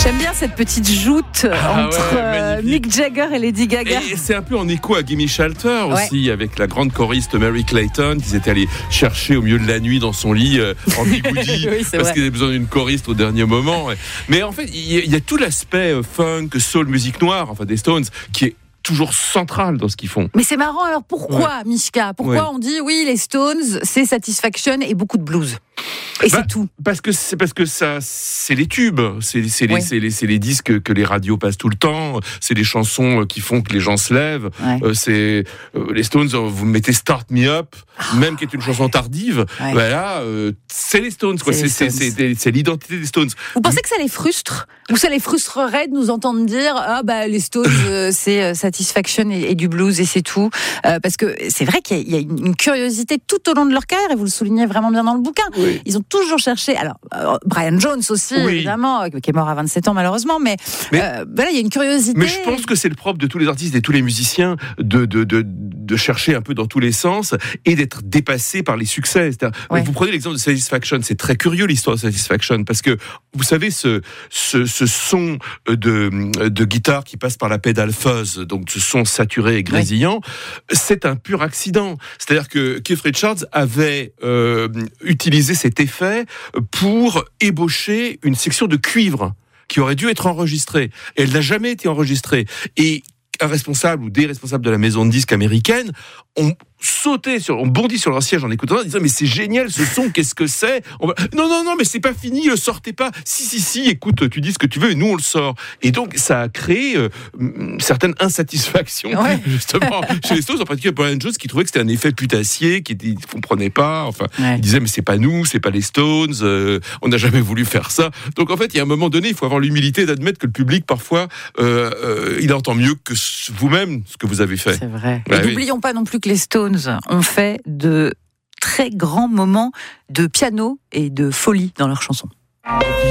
J'aime bien cette petite joute entre Mick Jagger et Lady Gaga. Et c'est un peu en écho à Gimme Shelter aussi, avec la grande choriste Mary Clayton, qu'ils étaient allés chercher au milieu de la nuit dans son lit en bigoudi, oui, parce qu'ils avaient besoin d'une choriste au dernier moment. Mais en fait, il y a tout l'aspect funk, soul, musique noire, enfin des Stones, qui est toujours central dans ce qu'ils font. Mais c'est marrant, alors pourquoi, Mishka ? Pourquoi on dit, oui, les Stones, c'est Satisfaction et beaucoup de blues ? Et c'est tout. Parce que ça, c'est les tubes, c'est les disques que les radios passent tout le temps, c'est les chansons qui font que les gens se lèvent. C'est les Stones. Vous mettez Start Me Up, même qui est une chanson tardive. Voilà, c'est les Stones. Quoi. C'est l'identité des Stones. Vous pensez que ça les frustre, ou ça les frustrerait de nous entendre dire les Stones c'est Satisfaction et du blues et c'est tout, parce que c'est vrai qu'il y a une curiosité tout au long de leur carrière et vous le soulignez vraiment bien dans le bouquin. Ils ont toujours cherché, alors Brian Jones aussi évidemment, qui est mort à 27 ans malheureusement, mais voilà, il y a une curiosité. Mais je pense que c'est le propre de tous les artistes et tous les musiciens de chercher un peu dans tous les sens et d'être dépassés par les succès. Vous prenez l'exemple de Satisfaction, c'est très curieux l'histoire de Satisfaction, parce que vous savez ce son de guitare qui passe par la pédale fuzz, donc ce son saturé et grésillant, c'est un pur accident. C'est-à-dire que Keith Richards avait utilisé cet effet pour ébaucher une section de cuivre qui aurait dû être enregistrée. Et elle n'a jamais été enregistrée. Et un responsable ou des responsables de la maison de disques américaine ont bondi sur leur siège en écoutant, en disant mais c'est génial ce son, qu'est-ce que c'est ? Non, mais c'est pas fini, le sortez pas. Si, écoute, tu dis ce que tu veux et nous on le sort. Et donc ça a créé une certaine insatisfaction justement chez les Stones, en particulier Brian Jones, qui trouvait que c'était un effet putassier, qui ne comprenait pas. Enfin, il disait mais c'est pas nous, c'est pas les Stones, on n'a jamais voulu faire ça. Donc en fait, il y a un moment donné, il faut avoir l'humilité d'admettre que le public parfois il entend mieux que vous-même ce que vous avez fait. C'est vrai. Et n'oublions pas non plus que les Stones ont fait de très grands moments de piano et de folie dans leurs chansons.